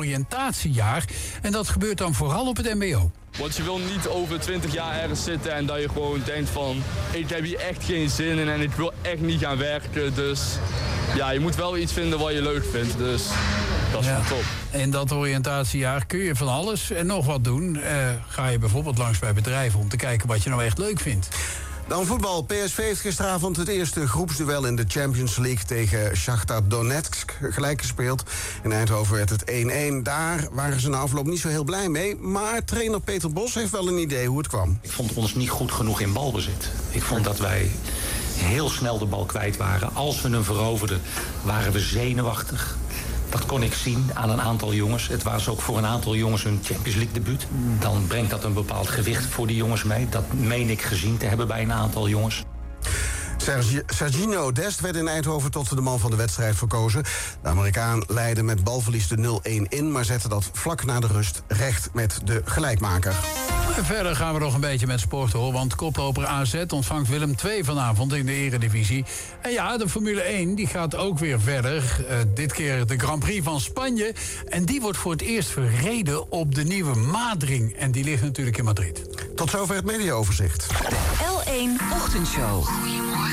oriëntatiejaar. En dat gebeurt dan vooral op het mbo. Want je wil niet over 20 jaar ergens zitten en dat je gewoon denkt van... ik heb hier echt geen zin in en ik wil echt niet gaan werken. Dus ja, je moet wel iets vinden wat je leuk vindt. Dus dat is wel top. In dat oriëntatiejaar kun je van alles en nog wat doen. Ga je bijvoorbeeld langs bij bedrijven om te kijken wat je nou echt leuk vindt. Dan voetbal. PSV heeft gisteravond het eerste groepsduel in de Champions League tegen Shakhtar Donetsk gelijk gespeeld. In Eindhoven werd het 1-1. Daar waren ze na afloop niet zo heel blij mee. Maar trainer Peter Bos heeft wel een idee hoe het kwam. Ik vond ons niet goed genoeg in balbezit. Ik vond dat wij heel snel de bal kwijt waren. Als we hem veroverden, waren we zenuwachtig. Dat kon ik zien aan een aantal jongens. Het was ook voor een aantal jongens hun Champions League debuut. Dan brengt dat een bepaald gewicht voor die jongens mee. Dat meen ik gezien te hebben bij een aantal jongens. Sergiño Dest werd in Eindhoven tot de man van de wedstrijd verkozen. De Amerikaan leidde met balverlies de 0-1 in... maar zette dat vlak na de rust recht met de gelijkmaker. En verder gaan we nog een beetje met sport, hoor. Want koploper AZ ontvangt Willem II vanavond in de Eredivisie. En ja, de Formule 1 die gaat ook weer verder. Dit keer de Grand Prix van Spanje. En die wordt voor het eerst verreden op de nieuwe Madring. En die ligt natuurlijk in Madrid. Tot zover het mediaoverzicht. De L1 Ochtendshow.